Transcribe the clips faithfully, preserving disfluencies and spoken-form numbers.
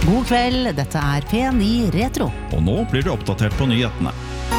God kveld, dette er P ni Retro. Og nå blir du oppdatert på nyhetene.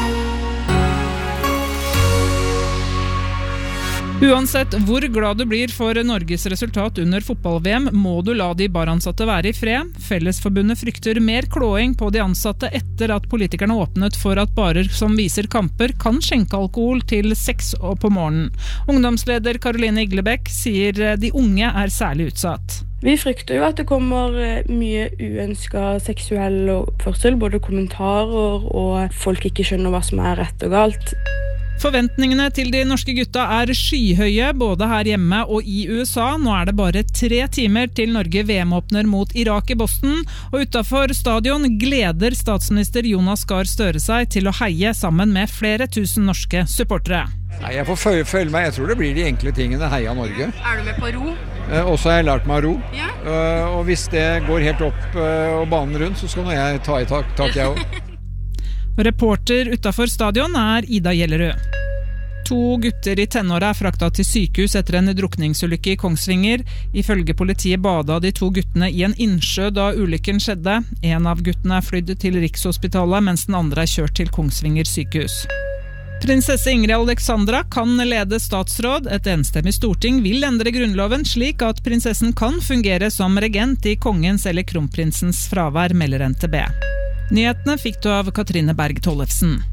Uansett hvor glad du blir for Norges resultat under fotball-V M, må du la de baransatte være i fred. Fellesforbundet frykter mer klåing på de ansatte etter at politikerne åpnet for at barer som viser kamper kan skjenke alkohol til seks på morgenen. Ungdomsleder Caroline Iglebæk sier de unge er særlig utsatt. Vi frykter jo at det kommer mye uønsket seksuell oppførsel, både kommentarer og folk ikke skjønner hva som er rett og galt. Forventningene til de norske gutta er skyhøye, både her hjemme og i U S A. Nå er det bare tre timer til Norge V M-åpner mot Irak i Boston, og utenfor stadion gleder statsminister Jonas Gahr Støre seg til å heie sammen med flere tusen norske supportere. Nei, jeg får følge, følge meg. Jeg tror det blir de enkle tingene. Heia Norge. Er du med på ro? Eh, også har jeg lært meg å ro. Ja. Eh, og hvis det går helt opp eh, og banen rundt, så skal nå jeg ta i tak, tak jeg også. Reporter utenfor stadion er Ida Gjellerød. To gutter i tenåra er fraktet til sykehus etter en drukningsulykke i Kongsvinger. Ifølge politiet badet de to guttene i en innsjø da ulykken skjedde. En av guttene er flydd til Rikshospitalet, mens den andre er kjørt til Kongsvinger sykehus. Prinsesse Ingrid Alexandra kan lede statsråd. Et enstemmig storting vil endre grunnloven slik at prinsessen kan fungere som regent i kongens eller kronprinsens fravær, melder N T B. Nyhetene fikk du av Katrine Berg Tollefsen.